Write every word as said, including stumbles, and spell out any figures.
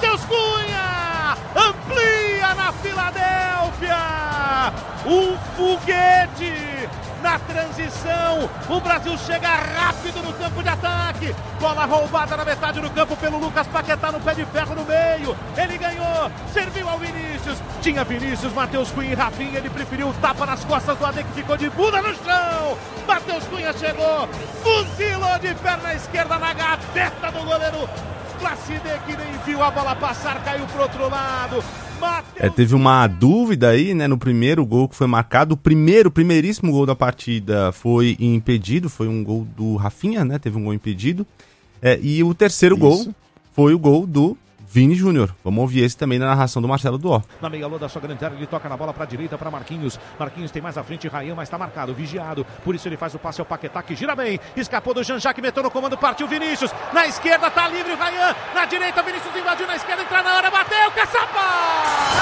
Matheus Cunha amplia na Filadélfia, um foguete na transição, o Brasil chega rápido no campo de ataque, bola roubada na metade do campo pelo Lucas Paquetá no pé de ferro no meio, ele ganhou, serviu ao Vinícius, tinha Vinícius, Matheus Cunha e Rafinha, ele preferiu o tapa nas costas do Ade que ficou de bunda no chão, Matheus Cunha chegou, fuzilou de perna esquerda na gaveta do goleiro Placide, que nem viu a bola passar, caiu pro outro lado. É, teve uma dúvida aí, né, no primeiro gol que foi marcado. O primeiro, primeiríssimo gol da partida foi impedido, foi um gol do Rafinha, né, teve um gol impedido. É, e o terceiro Isso. gol foi o gol do Vini Júnior. Vamos ouvir esse também na narração do Marcelo Duó. Na meia-lua da sua grande área, ele toca na bola para a direita, para Marquinhos. Marquinhos tem mais à frente, Rayan, mas está marcado, vigiado. Por isso ele faz o passe ao Paquetá, que gira bem. Escapou do Jean-Jacques, meteu no comando, partiu Vinícius. Na esquerda, tá livre o Rayan. Na direita, Vinícius invadiu na esquerda, entra na hora, bateu, caçapa!